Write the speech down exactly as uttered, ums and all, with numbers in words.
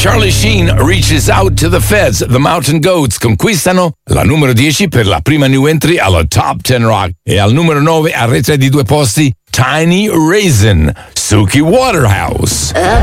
Charlie Sheen reaches out to the feds. The Mountain Goats conquistano la numero dieci per la prima new entry alla Top dieci Rock. E al numero nove arretra di due posti Tiny Raisin, Suki Waterhouse.